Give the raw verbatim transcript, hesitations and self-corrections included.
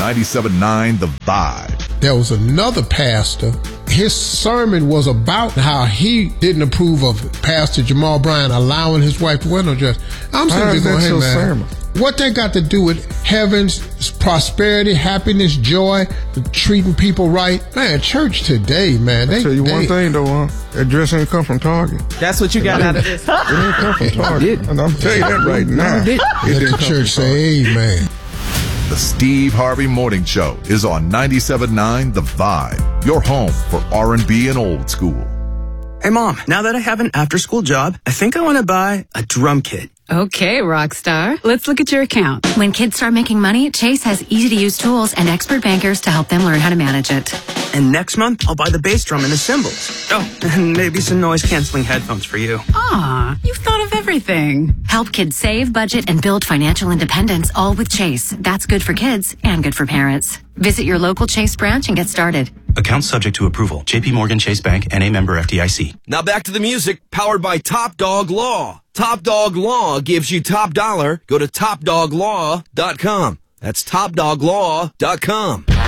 ninety-seven point nine The Vibe. There was another pastor. His sermon was about how he didn't approve of Pastor Jamal Bryant allowing his wife to wear no dress. I'm simply going, hey, man, what they got to do with heaven's prosperity, happiness, joy, treating people right? Man, church today, man. They, I'll tell you they, one thing, though, huh? That dress ain't come from Target. That's what you got out of this. It ain't come from Target. And I'm telling you that right now. It didn't Let the come church from say amen. The Steve Harvey Morning Show is on ninety-seven point nine The Vibe, your home for R and B and old school. Hey, Mom, now that I have an after-school job, I think I want to buy a drum kit. Okay, rock star. Let's look at your account. When kids start making money, Chase has easy-to-use tools and expert bankers to help them learn how to manage it. And next month, I'll buy the bass drum and the cymbals. Oh, and maybe some noise-canceling headphones for you. Aw, you've thought of everything. Help kids save, budget, and build financial independence, all with Chase. That's good for kids and good for parents. Visit your local Chase branch and get started. Account subject to approval. J P Morgan Chase Bank, N A member F D I C. Now back to the music, powered by Top Dog Law. Top Dog Law gives you top dollar. Go to top dog law dot com. That's top dog law dot com.